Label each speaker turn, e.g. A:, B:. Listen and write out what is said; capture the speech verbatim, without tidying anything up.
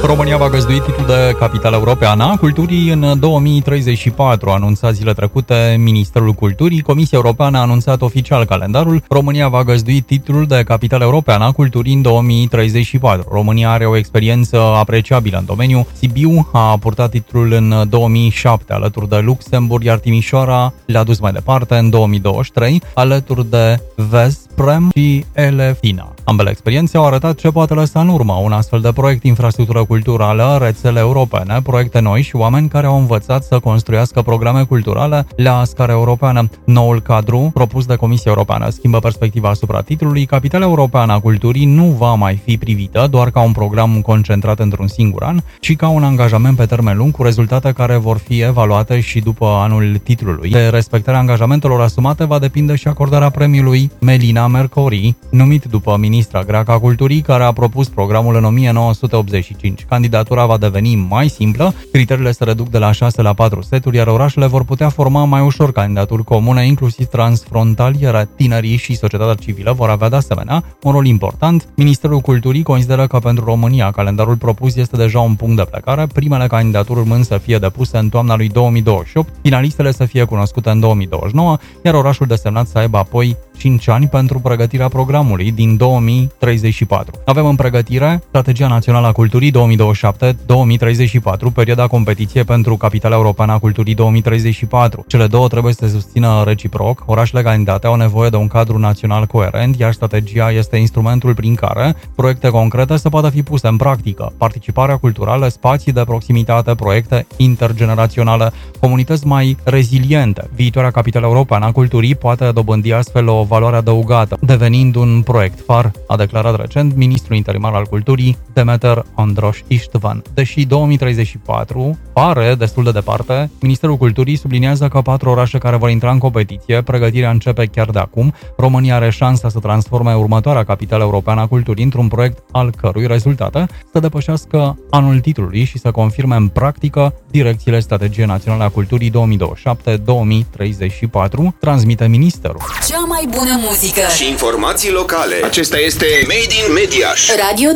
A: România va găzdui titlul de capitală europeană a culturii în două mii treizeci și patru, a anunțat zile trecute Ministerul Culturii. Comisia Europeană a anunțat oficial calendarul. România va găzdui titlul de capitală europeană a culturii în două mii treizeci și patru. România are o experiență apreciabilă în domeniu. Sibiu a purtat titlul în două mii șapte alături de Luxemburg, iar Timișoara l-a dus mai departe în două mii douăzeci și trei alături de Veszprém și Elefsina. Ambele experiențe au arătat ce poate lăsa în urmă un astfel de proiect: infrastructură culturală, rețele europene, proiecte noi și oameni care au învățat să construiască programe culturale la scară europeană. Noul cadru propus de Comisia Europeană schimbă perspectiva asupra titlului. Capitala Europeană a Culturii nu va mai fi privită doar ca un program concentrat într-un singur an, ci ca un angajament pe termen lung cu rezultate care vor fi evaluate și după anul titlului. De respectarea angajamentelor asumate va depinde și acordarea premiului Melina Mercouri, numit după ministra greacă a culturii, care a propus programul în o mie nouă sute optzeci și cinci. Candidatura va deveni mai simplă, criteriile se reduc de la șase la patru seturi, iar orașele vor putea forma mai ușor candidaturi comune, inclusiv transfrontaliere. Tinerii și societatea civilă vor avea de asemenea un rol important. Ministerul Culturii consideră că pentru România calendarul propus este deja un punct de plecare, primele candidaturi urmând să fie depuse în toamna lui două mii douăzeci și opt, finalistele să fie cunoscute în două mii douăzeci și nouă, iar orașul desemnat să aibă apoi cinci ani pentru pregătirea programului din două mii treizeci și patru. Avem în pregătire Strategia Națională a Culturii două mii douăzeci și șapte două mii treizeci și patru, perioada competiție pentru Capitala Europeană a Culturii două mii treizeci și patru. Cele două trebuie să se susțină reciproc. Orașele candidate au nevoie de un cadru național coerent, iar strategia este instrumentul prin care proiecte concrete să poată fi puse în practică. Participarea culturală, spații de proximitate, proiecte intergeneraționale, comunități mai reziliente. Viitoarea Capitală Europeană a Culturii poate dobândi astfel o valoare adăugată, devenind un proiect far, a declarat recent ministrul interimar al culturii, Demeter Ondroș Istvan. Deși două mii treizeci și patru pare destul de departe, Ministerul Culturii subliniază că patru orașe care vor intra în competiție, pregătirea începe chiar de acum. România are șansa să transforme următoarea Capitală Europeană a Culturii într-un proiect al cărui rezultate să depășească anul titlului și să confirme în practică direcțiile Strategiei Naționale a Culturii două mii douăzeci și șapte două mii treizeci și patru, transmite Ministerul.
B: Cea mai bună muzică
C: și informații locale. Acesta este Made in Mediaș.
B: Radio